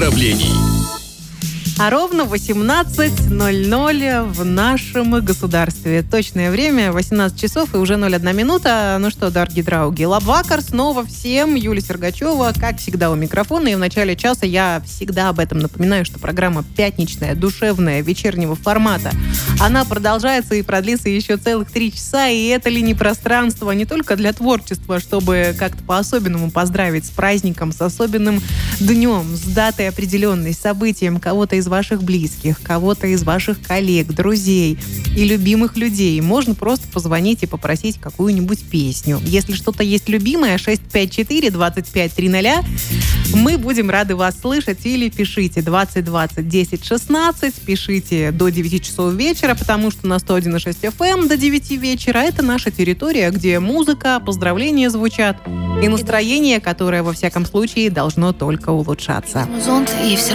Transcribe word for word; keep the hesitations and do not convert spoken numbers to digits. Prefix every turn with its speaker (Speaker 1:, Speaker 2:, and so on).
Speaker 1: поздравлений.
Speaker 2: А ровно восемнадцать ноль ноль в нашем государстве. Точное время восемнадцать часов и уже ноль одна минута. Ну что, дорогие драуги, лабвакар снова всем. Юлия Сергачева, как всегда, у микрофона. И в начале часа я всегда об этом напоминаю, что программа пятничная, душевная, вечернего формата. Она продолжается и продлится еще целых три часа. И это ли не пространство не только для творчества, чтобы как-то по-особенному поздравить с праздником, с особенным днем, с датой определенной, с событием кого-то из ваших близких, кого-то из ваших коллег, друзей и любимых людей. Можно просто позвонить и попросить какую-нибудь песню. Если что-то есть любимое, шесть пять четыре двадцать пять триста, мы будем рады вас слышать. Или пишите двадцать двадцать десять шестнадцать, пишите до девяти часов вечера, потому что на сто один и шесть эф эм до девяти вечера это наша территория, где музыка, поздравления звучат и настроение, которое, во всяком случае, должно только улучшаться.